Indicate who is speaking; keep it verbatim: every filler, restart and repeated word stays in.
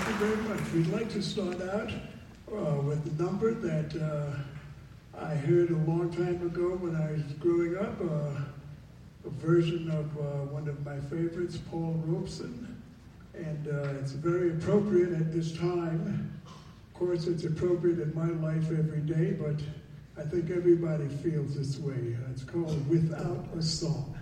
Speaker 1: Thank you very much. We'd like to start out uh, with a number that uh, I heard a long time ago when I was growing up, uh, a version of uh, one of my favorites, Paul Robeson. And uh, it's very appropriate at this time. Of course, it's appropriate in my life every day, but I think everybody feels this way. It's called Without a Song.